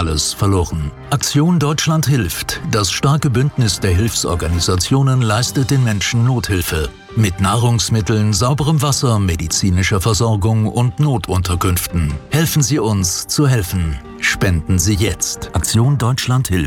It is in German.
alles verloren. Aktion Deutschland hilft. Das starke Bündnis der Hilfsorganisationen leistet den Menschen Nothilfe. Mit Nahrungsmitteln, sauberem Wasser, medizinischer Versorgung und Notunterkünften. Helfen Sie uns zu helfen. Spenden Sie jetzt. Aktion Deutschland hilft.